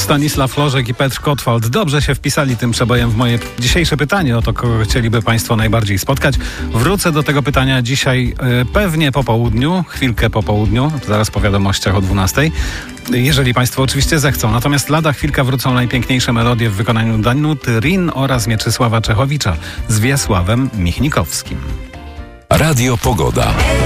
Stanisław Lożek i Petr Kotwald dobrze się wpisali tym przebojem w moje dzisiejsze pytanie o to, kogo chcieliby Państwo najbardziej spotkać. Wrócę do tego pytania dzisiaj pewnie po południu, chwilkę po południu, zaraz po wiadomościach o 12:00. Jeżeli Państwo oczywiście zechcą. Natomiast lada chwilka wrócą najpiękniejsze melodie w wykonaniu Danuty Rin oraz Mieczysława Czechowicza z Wiesławem Michnikowskim. Radio Pogoda.